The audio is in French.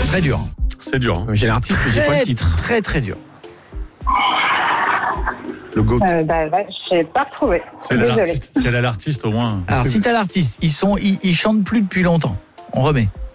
Très dur. C'est dur. Hein. J'ai l'artiste, mais j'ai pas le titre. Très, très dur. Le GOAT. Je n'ai pas retrouvé. Si elle a l'artiste au moins. Alors, si t'as l'artiste, ils chantent plus depuis longtemps. On remet.